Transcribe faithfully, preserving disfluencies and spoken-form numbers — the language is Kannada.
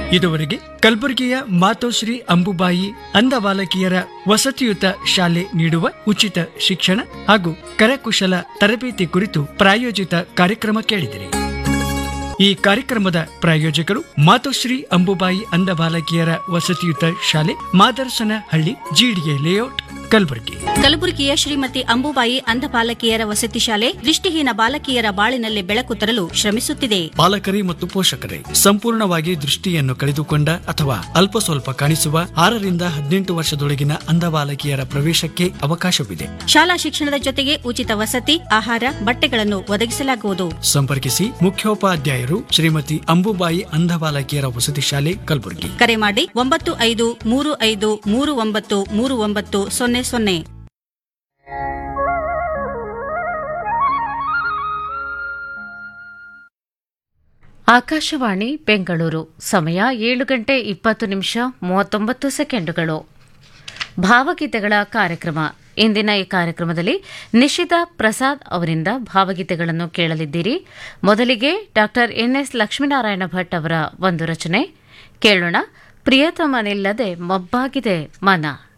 ಇದುವರೆಗೆ ಕಲಬುರಗಿಯ ಮಾತೋಶ್ರೀ ಅಂಬುಬಾಯಿ ಅಂಧ ಬಾಲಕಿಯರ ವಸತಿಯುತ ಶಾಲೆ ನೀಡುವ ಉಚಿತ ಶಿಕ್ಷಣ ಹಾಗೂ ಕರಕುಶಲ ತರಬೇತಿ ಕುರಿತು ಪ್ರಾಯೋಜಿತ ಕಾರ್ಯಕ್ರಮ ಕೇಳಿದಿರಿ. ಈ ಕಾರ್ಯಕ್ರಮದ ಪ್ರಾಯೋಜಕರು ಮಾತೋಶ್ರೀ ಅಂಬುಬಾಯಿ ಅಂಧ ಬಾಲಕಿಯರ ವಸತಿಯುತ ಶಾಲೆ, ಮಾದರ್ಸನ ಹಳ್ಳಿ, ಜಿಡಿಎ ಲೇಔಟ್, ಕಲಬುರಗಿ. ಕಲಬುರಗಿಯ ಶ್ರೀಮತಿ ಅಂಬುಬಾಯಿ ಅಂಧ ಬಾಲಕಿಯರ ವಸತಿ ಶಾಲೆ ದೃಷ್ಟಿಹೀನ ಬಾಲಕಿಯರ ಬಾಳಿನಲ್ಲಿ ಬೆಳಕು ತರಲು ಶ್ರಮಿಸುತ್ತಿದೆ. ಪಾಲಕರೇ ಮತ್ತು ಪೋಷಕರೇ, ಸಂಪೂರ್ಣವಾಗಿ ದೃಷ್ಟಿಯನ್ನು ಕಳೆದುಕೊಂಡ ಅಥವಾ ಅಲ್ಪ ಸ್ವಲ್ಪ ಕಾಣಿಸುವ ಆರರಿಂದ ಹದಿನೆಂಟು ವರ್ಷದೊಳಗಿನ ಅಂಧ ಬಾಲಕಿಯರ ಪ್ರವೇಶಕ್ಕೆ ಅವಕಾಶವಿದೆ. ಶಾಲಾ ಶಿಕ್ಷಣದ ಜೊತೆಗೆ ಉಚಿತ ವಸತಿ, ಆಹಾರ, ಬಟ್ಟೆಗಳನ್ನು ಒದಗಿಸಲಾಗುವುದು. ಸಂಪರ್ಕಿಸಿ ಮುಖ್ಯೋಪಾಧ್ಯಾಯರು ಶ್ರೀಮತಿ ಅಂಬುಬಾಯಿ ಅಂಧ ಬಾಲಕಿಯರ ವಸತಿ ಶಾಲೆ, ಕಲಬುರಗಿ. ಕರೆ ಮಾಡಿ ಒಂಬತ್ತು ಐದು ಮೂರು ಐದು ಮೂರು ಒಂಬತ್ತು ಮೂರು ಒಂಬತ್ತು ಸೊನ್ನೆ ಸೊನ್ನೆ. ಆಕಾಶವಾಣಿ ಬೆಂಗಳೂರು. ಸಮಯ ಏಳು ಗಂಟೆ ಇಪ್ಪತ್ತು ನಿಮಿಷ ಮೂವತ್ತೊಂಬತ್ತು ಸೆಕೆಂಡುಗಳು. ಭಾವಗೀತೆಗಳ ಕಾರ್ಯಕ್ರಮ. ಇಂದಿನ ಈ ಕಾರ್ಯಕ್ರಮದಲ್ಲಿ ನಿಶಿತಾ ಪ್ರಸಾದ್ ಅವರಿಂದ ಭಾವಗೀತೆಗಳನ್ನು ಕೇಳಲಿದ್ದೀರಿ. ಮೊದಲಿಗೆ ಡಾ ಎನ್ಎಸ್ ಲಕ್ಷ್ಮೀನಾರಾಯಣ ಭಟ್ ಅವರ ಒಂದು ರಚನೆ ಕೇಳೋಣ. ಪ್ರಿಯತಮನಿಲ್ಲದೆ ಮಬ್ಬಾಗಿದೆ ಮನ.